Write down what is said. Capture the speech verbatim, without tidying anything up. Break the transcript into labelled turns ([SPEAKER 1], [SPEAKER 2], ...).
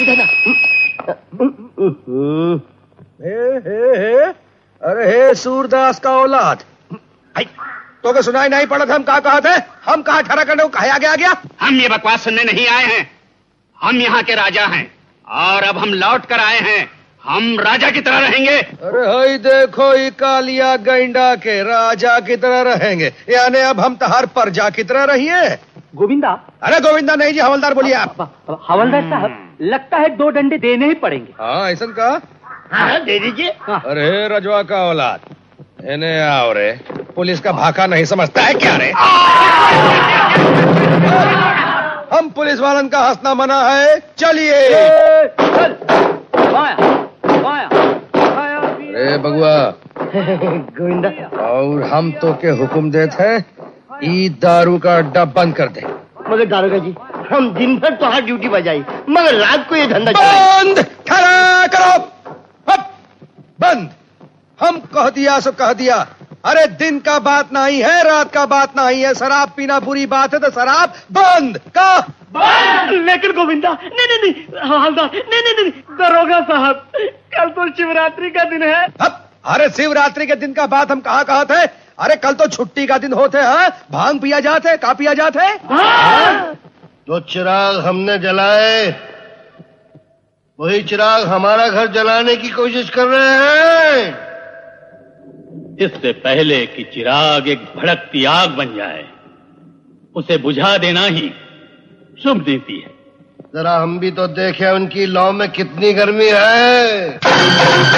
[SPEAKER 1] हे हे हे अरे हे सूरदास का औलाद, तो क्या सुनाई नहीं पड़ा था? हम कहाँ कहा थे? हम कहाँ ठहरा करने को कहा गया गया?
[SPEAKER 2] हम ये बकवास सुनने नहीं आए हैं। हम यहाँ के राजा हैं और अब हम लौट कर आए हैं। हम राजा की तरह रहेंगे।
[SPEAKER 1] अरे हाय देखो, ये कालिया गैंडा के राजा की तरह रहेंगे, यानी अब हम तहार प्रजा की तरह रहिए।
[SPEAKER 3] गोविंदा?
[SPEAKER 1] अरे गोविंदा नहीं जी, हवलदार बोलिए आप।
[SPEAKER 3] हवलदार साहब, लगता है दो डंडे देने ही पड़ेंगे।
[SPEAKER 1] हाँ ऐसा कहा?
[SPEAKER 3] हाँ दे दीजिए।
[SPEAKER 1] अरे रजवा का औलाद, इन्हें आओ रे, पुलिस का भाका नहीं समझता है क्या रे? हम पुलिस वालन का हंसना मना है, चलिए। अरे बगुआ
[SPEAKER 3] गोविंदा,
[SPEAKER 1] और हम तो के हुक्म देते हैं, ई दारू का अड्डा बंद कर दे।
[SPEAKER 3] मगर दारोगा जी, हम दिन भर तो हर ड्यूटी बजाई, मगर रात को ये धंधा
[SPEAKER 1] बंद खड़ा करो। हप, बंद। हम कह दिया सो कह दिया। अरे दिन का बात नहीं है, रात का बात नहीं है। शराब पीना बुरी बात है तो शराब बंद का
[SPEAKER 3] बंद। लेकिन गोविंदा, नहीं नहीं नहीं, हवलदार, नहीं नहीं नहीं, दरोगा साहब, कल तो शिवरात्रि का दिन है।
[SPEAKER 1] हप, अरे शिवरात्रि के दिन का बात हम कहाँ कहा थे? अरे कल तो छुट्टी का दिन होते हैं। भांग पिया जाते, का पिया जाते।
[SPEAKER 4] जो चिराग हमने जलाए, वही चिराग हमारा घर जलाने की कोशिश कर रहे हैं।
[SPEAKER 5] इससे पहले कि चिराग एक भड़कती आग बन जाए, उसे बुझा देना ही शुभ नीति है।
[SPEAKER 4] जरा हम भी तो देखें उनकी लौ में कितनी गर्मी है।